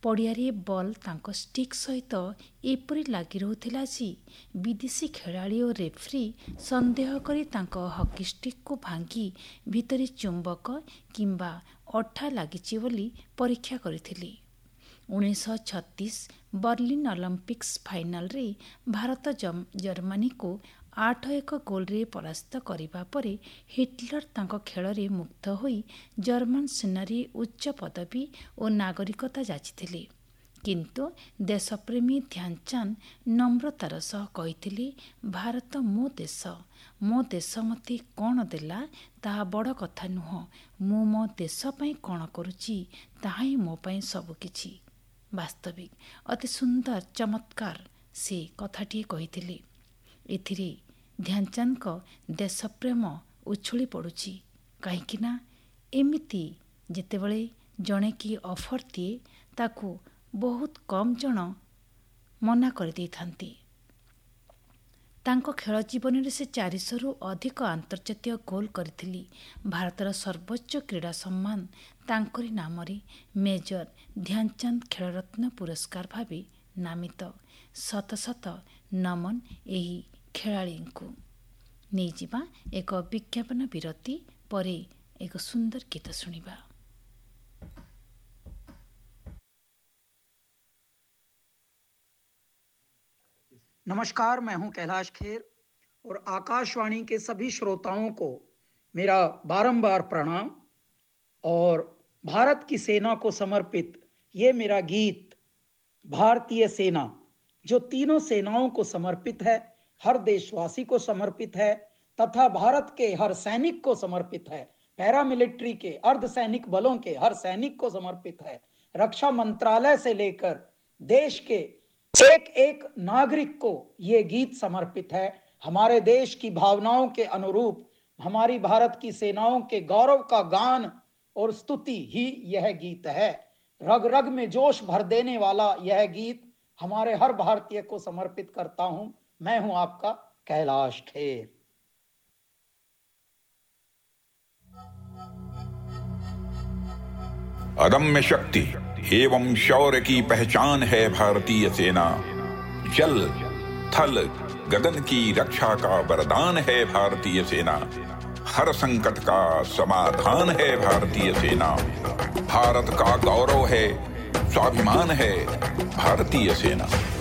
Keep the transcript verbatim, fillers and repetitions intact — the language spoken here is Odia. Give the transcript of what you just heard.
ପଡ଼ିଆରେ ବଲ୍ ତାଙ୍କ ଷ୍ଟିକ୍ ସହିତ ଏପରି ଲାଗି ରହୁଥିଲା ଯେ ବିଦେଶୀ ଖେଳାଳି ଓ ରେଫ୍ରି ସନ୍ଦେହ କରି ତାଙ୍କ ହକି ଷ୍ଟିକ୍କୁ ଭାଙ୍ଗି ଭିତରେ ଚୁମ୍ବକ କିମ୍ବା ଅଠା ଲାଗିଛି ବୋଲି ପରୀକ୍ଷା କରିଥିଲେ। ଉଣେଇଶହ ଛତିଶ ବର୍ଲିନ୍ ଅଲିମ୍ପିକ୍ସ ଫାଇନାଲରେ ଭାରତ ଜର୍ମାନୀକୁ ଆଠ ଏକ ଗୋଲରେ ପରାସ୍ତ କରିବା ପରେ ହିଟଲର ତାଙ୍କ ଖେଳରେ ମୁଗ୍ଧ ହୋଇ ଜର୍ମାନ ସେନାରେ ଉଚ୍ଚ ପଦବୀ ଓ ନାଗରିକତା ଯାଚିଥିଲେ। କିନ୍ତୁ ଦେଶପ୍ରେମୀ ଧ୍ୟାନଚାନ୍ଦ ନମ୍ରତାର ସହ କହିଥିଲେ, ଭାରତ ମୋ ଦେଶ। ମୋ ଦେଶ ମୋତେ କ'ଣ ଦେଲା ତାହା ବଡ଼ କଥା ନୁହଁ, ମୁଁ ମୋ ଦେଶ ପାଇଁ କ'ଣ କରୁଛି ତାହା ହିଁ ମୋ ପାଇଁ ସବୁକିଛି। ବାସ୍ତବିକ ଅତି ସୁନ୍ଦର ଚମତ୍କାର ସେ କଥାଟିଏ କହିଥିଲେ। ଏଥିରେ ଧ୍ୟାନଚାନ୍ଦଙ୍କ ଦେଶପ୍ରେମ ଉଛୁଳି ପଡ଼ୁଛି। କାହିଁକି ନା ଏମିତି ଯେତେବେଳେ ଜଣେ କିଏ ଅଫର୍ ଦିଏ ତାକୁ ବହୁତ କମ୍ ଜଣ ମନା କରିଦେଇଥାନ୍ତି। ତାଙ୍କ ଖେଳ ଜୀବନରେ ସେ ଚାରିଶହରୁ ଅଧିକ ଆନ୍ତର୍ଜାତୀୟ ଗୋଲ୍ କରିଥିଲେ। ଭାରତର ସର୍ବୋଚ୍ଚ କ୍ରୀଡ଼ା ସମ୍ମାନ ତାଙ୍କରି ନାମରେ ମେଜର ଧ୍ୟାନଚାନ୍ଦ ଖେଳରତ୍ନ ପୁରସ୍କାର ଭାବେ ନାମିତ। ଶତ ଶତ ନମନ ଏହି ଖେଳାଳିଙ୍କୁ। ନେଇଯିବା ଏକ ବିଜ୍ଞାପନ ବିରତି ପରେ ଏକ ସୁନ୍ଦର ଗୀତ ଶୁଣିବା। नमस्कार, मैं हूं कैलाश खेर और आकाशवाणी के सभी श्रोताओं को मेरा बारंबार प्रणाम। और भारत की सेना को समर्पित ये मेरा गीत भारतीय सेना, जो तीनों सेनाओं को समर्पित है, हर देशवासी को समर्पित है तथा भारत के हर सैनिक को समर्पित है, पैरामिलिट्री के अर्धसैनिक बलों के हर सैनिक को समर्पित है, रक्षा मंत्रालय से लेकर देश के एक एक नागरिक को ये गीत समर्पित है। हमारे देश की भावनाओं के अनुरूप हमारी भारत की सेनाओं के गौरव का गान और स्तुति ही यह गीत है। रग रग में जोश भर देने वाला यह गीत हमारे हर भारतीय को समर्पित करता हूं। मैं हूं आपका कैलाश खेर। अदम्य शक्ति एवं शौर्य की पहचान है भारतीय सेना। जल थल गगन की रक्षा का वरदान है भारतीय सेना। हर संकट का समाधान है भारतीय सेना। भारत का गौरव है, स्वाभिमान है भारतीय सेना।